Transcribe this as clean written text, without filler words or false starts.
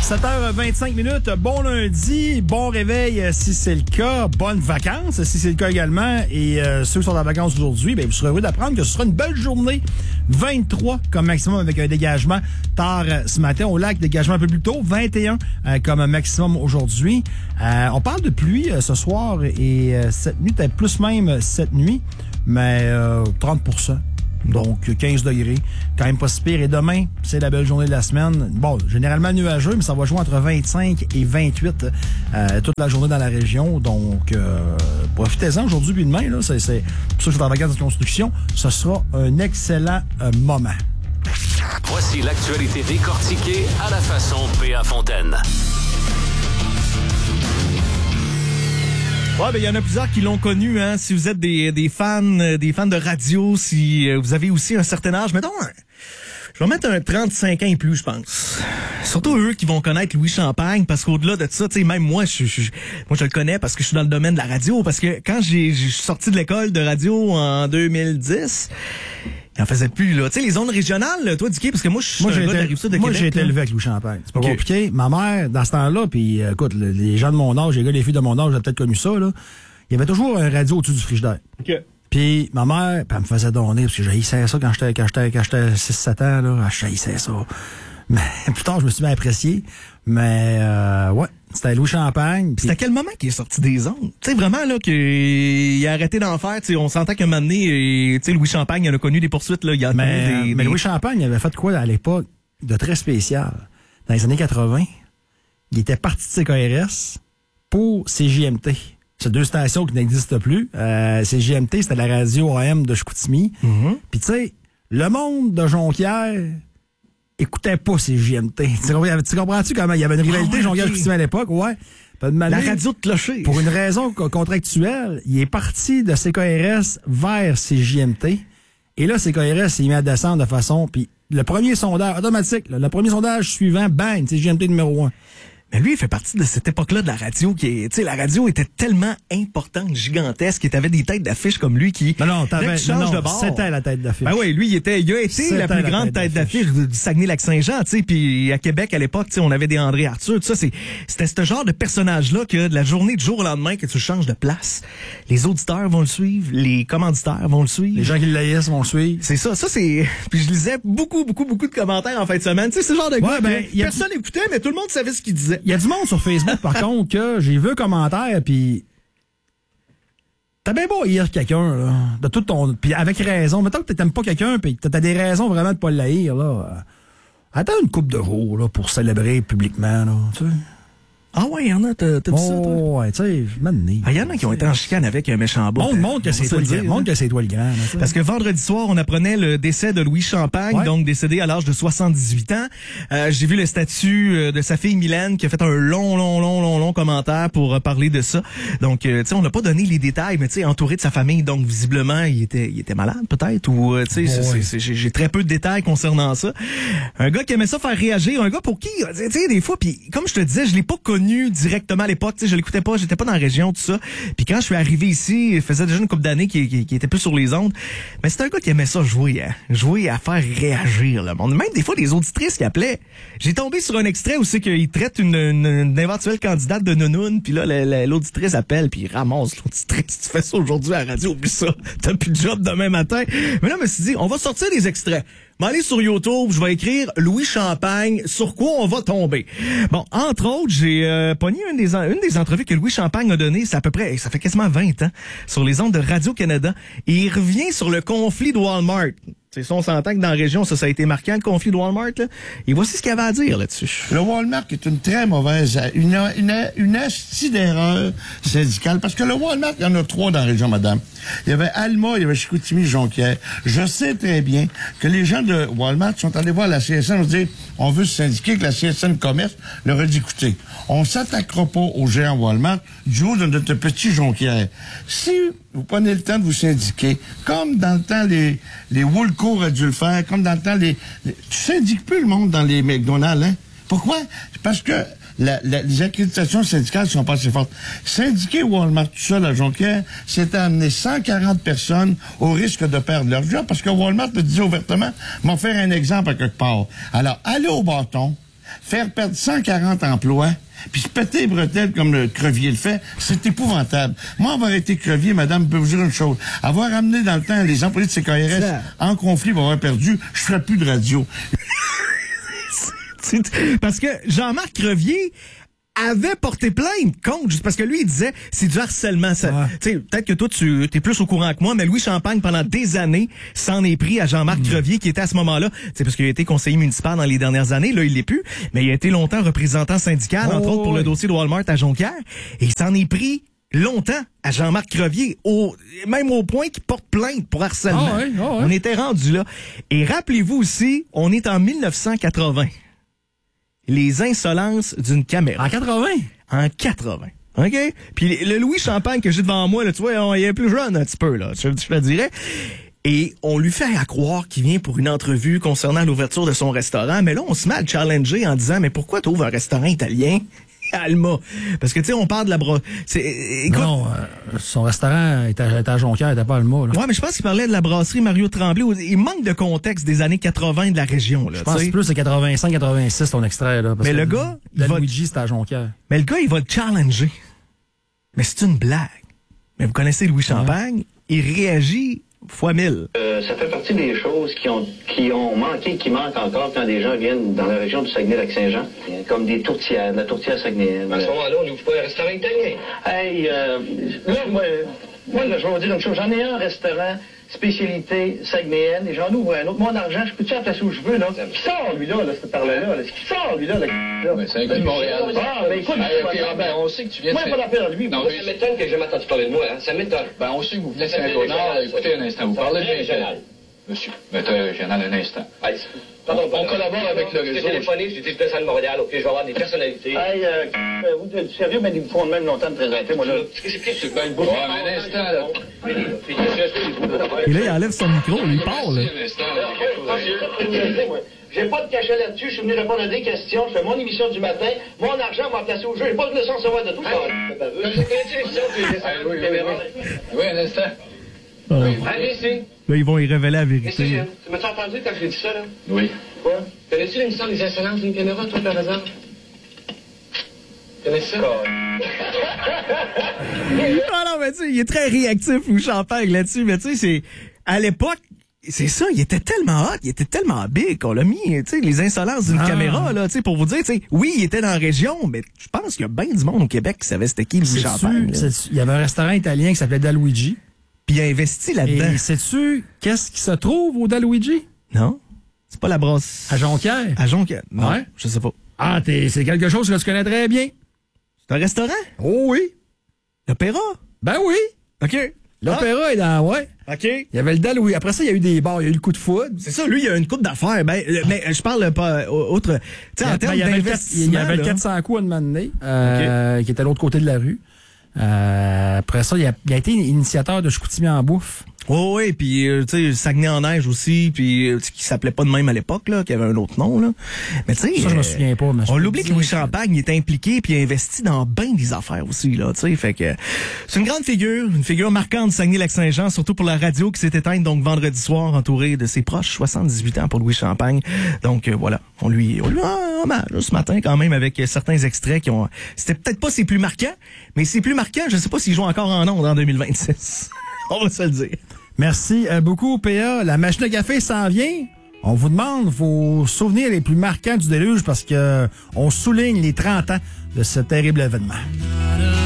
7h25, bon lundi, bon réveil si c'est le cas, bonnes vacances si c'est le cas également. Et ceux qui sont en vacances aujourd'hui, vous serez heureux d'apprendre que ce sera une belle journée. 23 comme maximum avec un dégagement tard ce matin au lac, dégagement un peu plus tôt, 21 comme maximum aujourd'hui. On parle de pluie ce soir et cette nuit, peut-être plus même cette nuit, mais 30%. Donc, 15 degrés. Quand même pas si pire. Et demain, c'est la belle journée de la semaine. Bon, généralement nuageux, mais ça va jouer entre 25 et 28 toute la journée dans la région. Donc, profitez-en aujourd'hui puis demain. Là, c'est pour ça que je suis en vacances de construction. Ce sera un excellent moment. Voici l'actualité décortiquée à la façon P.A. Fontaine. Ouais, il y en a plusieurs qui l'ont connu, hein. Si vous êtes des fans de radio, si vous avez aussi un certain âge, mettons, je vais mettre un 35 ans et plus, je pense. Surtout eux qui vont connaître Louis Champagne, parce qu'au-delà de ça, tu sais, même moi, je le connais parce que je suis dans le domaine de la radio, parce que quand j'ai sorti de l'école de radio en 2010, il en faisait plus, là. Tu sais, les zones régionales, toi, Dicky, parce que moi, je suis un gars de la Rive-Sud de Québec. Moi, j'ai été élevé avec Louis Champagne. C'est pas compliqué. Ma mère, dans ce temps-là, puis écoute, les gens de mon âge, les gars, les filles de mon âge, j'ai peut-être connu ça, là. Il y avait toujours un radio au-dessus du frigidaire. OK. Puis ma mère, elle me faisait donner, parce que j'haïssais ça quand j'étais 6-7 ans, là. J'haïssais ça. Mais plus tard, je me suis mis à apprécier. Mais ouais, c'était Louis Champagne. C'était à quel moment qu'il est sorti des ondes? Tu sais, vraiment, là, qu'il a arrêté d'en faire. Tu sais, on s'entend qu'à un moment donné, tu sais, Louis Champagne, il a connu des poursuites, là. Mais Louis Champagne, il avait fait quoi à l'époque de très spécial? Dans les années 80, il était parti de CKRS pour CJMT. C'est deux stations qui n'existent plus. CJMT, c'était la radio AM de Chicoutimi. Mm-hmm. Puis tu sais, le monde de Jonquière écoutait pas CJMT. Tu comprends-tu comment il y avait une rivalité Jonquière-Chicoutimi à l'époque? Ouais. La radio de clocher. Pour une raison contractuelle, il est parti de CKRS vers CJMT. Et là, CKRS s'est mis à descendre de façon... Puis le premier sondage, automatique, le premier sondage suivant, bang, CJMT numéro 1. Mais lui, il fait partie de cette époque-là de la radio qui est, tu sais, la radio était tellement importante, gigantesque, et t'avais des têtes d'affiche comme lui qui... C'était la tête d'affiche. Ben oui, lui, il a été la plus grande tête d'affiche du Saguenay-Lac-Saint-Jean, tu sais, puis à Québec, à l'époque, tu sais, on avait des André Arthur, tout ça, c'était ce genre de personnage-là que de la journée du jour au lendemain que tu changes de place, les auditeurs vont le suivre, les commanditaires vont le suivre. Les gens qui l'haïssent vont le suivre. C'est ça, c'est... Puis je lisais beaucoup de commentaires en fin de semaine, tu sais, ce genre de gars que personne écoutait, mais tout le monde savait ce qu'il disait. Il y a du monde sur Facebook, par contre, que j'ai vu un commentaire, puis t'as bien beau haïr quelqu'un, là, de tout ton... Puis avec raison. Mettons que t'aimes pas quelqu'un, puis t'as des raisons vraiment de pas le haïr, là. Attends une couple de jours, là, pour célébrer publiquement, là, tu sais. Ah ouais, il y en a, t'as vu ça, toi? Ouais, tu sais, maintenant. Il y en a qui ont été en chicane avec un méchant bout. Montre que c'est toi le grand. Parce que vendredi soir, on apprenait le décès de Louis Champagne, donc décédé à l'âge de 78 ans. J'ai vu le statut de sa fille Mylène qui a fait un long commentaire pour parler de ça. Donc, tu sais, on n'a pas donné les détails, mais tu sais, entouré de sa famille, donc visiblement, il était malade peut-être, ou tu sais, j'ai très peu de détails concernant ça. Un gars qui aimait ça faire réagir, un gars pour qui, tu sais, des fois, puis comme je te disais, je l'ai pas connu directement à l'époque, tu sais, je l'écoutais pas, j'étais pas dans la région, tout ça. Puis quand je suis arrivé ici, il faisait déjà une couple d'années qu'il était plus sur les ondes, mais c'était un gars qui aimait ça jouer à faire réagir le monde. Même des fois, des auditrices qui appelaient. J'ai tombé sur un extrait où c'est qu'il traite une éventuelle candidate de nounoune, puis là, l'auditrice appelle, puis il ramasse l'auditrice. Tu fais ça aujourd'hui à la radio, oublie ça. T'as plus de job demain matin. Mais là, je me suis dit, on va sortir des extraits. Je vais aller sur YouTube, je vais écrire Louis Champagne, sur quoi on va tomber. Bon, entre autres, j'ai pogné une des entrevues que Louis Champagne a données, ça fait quasiment 20 ans, sur les ondes de Radio-Canada, et il revient sur le conflit de Walmart. C'est ça, on s'entend que dans la région, ça a été marquant, le conflit de Walmart, là. Et voici ce qu'il y avait à dire là-dessus. Le Walmart est une très mauvaise, une astuce d'erreur syndicale, parce que le Walmart, il y en a 3 dans la région, madame. Il y avait Alma, il y avait Chicoutimi, Jonquière. Je sais très bien que les gens de Walmart sont allés voir la CSN, on se dit, on veut se syndiquer, que la CSN Commerce leur a dit, écoutez, on s'attaquera pas aux géants Walmart du haut de notre petit Jonquière. Si vous prenez le temps de vous syndiquer, comme dans le temps les Woolco a dû le faire, comme dans le temps tu syndiques plus le monde dans les McDonald's, hein? Pourquoi? Parce que les accréditations syndicales sont pas assez fortes. Syndiquer Walmart tout seul à Jonquière, c'était amener 140 personnes au risque de perdre leur job, parce que Walmart le disait ouvertement, m'en faire un exemple à quelque part. Alors, allez au bâton, faire perdre 140 emplois, puis se péter les bretelles comme le Crevier le fait, c'est épouvantable. Moi, avoir été Crevier, madame, je peux vous dire une chose. Avoir amené dans le temps les employés de CKRS en conflit pour avoir perdu, je ferais plus de radio. Parce que Jean-Marc Crevier avait porté plainte contre, juste parce que lui, il disait, c'est du harcèlement. Ça, peut-être que toi, tu es plus au courant que moi, mais Louis Champagne, pendant des années, s'en est pris à Jean-Marc Crevier, qui était à ce moment-là, parce qu'il a été conseiller municipal dans les dernières années, là, il l'est plus, mais il a été longtemps représentant syndical, entre autres pour le dossier de Walmart à Jonquière, et il s'en est pris longtemps à Jean-Marc Crevier, même au point qu'il porte plainte pour harcèlement. On était rendu là. Et rappelez-vous aussi, on est en 1980. Les insolences d'une caméra. En 80? En 80. OK? Puis le Louis Champagne que j'ai devant moi, là, tu vois, il est plus jeune un petit peu, là, je te dirais. Et on lui fait à croire qu'il vient pour une entrevue concernant l'ouverture de son restaurant. Mais là, on se met à le challenger en disant, mais pourquoi tu ouvres un restaurant italien? Alma. Parce que, tu sais, on parle de la brasserie. Non, son restaurant était à Jonquière, il était pas à Alma. Ouais, mais je pense qu'il parlait de la brasserie Mario Tremblay. Il manque de contexte des années 80 de la région. Là, je pense que c'est plus de 85-86 ton extrait. Là, parce mais que le gars... Luigi, c'était à Jonquière. Mais le gars, il va le challenger. Mais c'est une blague. Mais vous connaissez Louis Champagne, il réagit fois 1000. Ça fait partie des choses qui ont manqué, qui manquent encore quand des gens viennent dans la région du Saguenay-Lac-Saint-Jean, comme des tourtières, de la tourtière saguenaise. À ce moment-là, on n'ouvre pas un restaurant italien. Hey, là, moi, je vais vous dire une chose. J'en ai un restaurant spécialité saguenéenne et j'en ouvre un autre. Moi, en argent, je peux-tu la placer où je veux, là? Qui sort, lui, là, cette parole-là? Qui sort, lui, là? Mais c'est un gars de Montréal. Ah, ben écoute, on sait que tu viens de... moi, pas l'affaire de lui. Non, ça m'étonne que j'ai jamais entendu parler de moi, hein. Ça m'étonne. Ben, on sait que vous venez de Saint-Léonard. Écoutez un instant, vous parlez de régional. Monsieur, très régional, un instant. On collabore avec le réseau. J'ai téléphoné, j'ai dit que je descends de Montréal, ok, je vais avoir des personnalités. Hey, vous êtes sérieux, mais ils me font même longtemps de présenter, moi, là. Qu'est-ce que c'est? Ouais, mais un instant, là. Et là, il enlève son micro, il parle. J'ai pas de cachet là-dessus, je suis venu répondre à des questions, je fais mon émission du matin, mon argent m'a placé au jeu, j'ai pas de leçon à savoir de tout ça. Oui, un instant. Allez, ici. Là, ils vont y révéler la vérité. Tu m'as entendu quand j'ai dit ça, là? Oui. Quoi? Connais-tu l'émission des insolences d'une caméra, toi, par hasard? Connais ça? Ah non, mais tu sais, il est très réactif, Louis Champagne, là-dessus, mais tu sais, c'est... À l'époque, c'est ça, il était tellement hot, il était tellement big qu'on l'a mis, tu sais, les insolences d'une caméra, là, tu sais, pour vous dire, tu sais, oui, il était dans la région, mais je pense qu'il y a bien du monde au Québec qui savait c'était qui Louis Champagne. Il y avait un restaurant italien qui s'appelait Daluigi. Puis il a investi là-dedans. Et sais-tu qu'est-ce qui se trouve au Daluigi? Non? C'est pas la brosse. À Jonquière? À Jonquière? Non, ouais. Je sais pas. Ah, c'est quelque chose que tu connais très bien. C'est un restaurant? Oh oui. L'Opéra? Ben oui. OK. L'Opéra est dans... Ouais. OK. Il y avait le Daluigi. Après ça, il y a eu des bars. Il y a eu le coup de foudre. C'est ça, lui, il y a une coupe d'affaires. Ben, mais je parle pas autre... Tu sais, en termes d'investissement... Il y avait le 400 coups à un moment donné, qui était à l'autre côté de la rue. Après ça, il a été initiateur de Chicoutimi en bouffe. Oh, oui, puis tu sais, Saguenay en neige aussi, puis qui s'appelait pas de même à l'époque, là, qui avait un autre nom, là. Mais tu sais, ça je me souviens pas. Mais on l'oublie que Louis Champagne il est impliqué puis il a investi dans bien des affaires aussi, là, tu sais. Fait que c'est une grande figure, une figure marquante de Saguenay-Lac-Saint-Jean, surtout pour la radio qui s'est éteinte donc vendredi soir, entouré de ses proches, 78 ans pour Louis Champagne. Donc voilà, on lui rend hommage ce matin quand même avec certains extraits qui ont. C'était peut-être pas ses plus marquants, mais ses plus marquants, je sais pas s'il joue encore en ondes en 2026. On va se le dire. Merci beaucoup, PA. La machine à café s'en vient. On vous demande vos souvenirs les plus marquants du déluge parce que on souligne les 30 ans de ce terrible événement.